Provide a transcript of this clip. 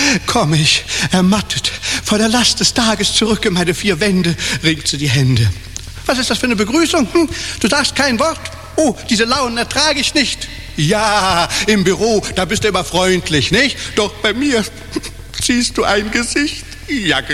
komme ich, ermattet, vor der Last des Tages zurück in meine 4 Wände, ringt sie die Hände. Was ist das für eine Begrüßung? Du sagst kein Wort? Oh, diese Launen ertrage ich nicht. Ja, im Büro, da bist du immer freundlich, nicht? Doch bei mir ziehst du ein Gesicht. Ja,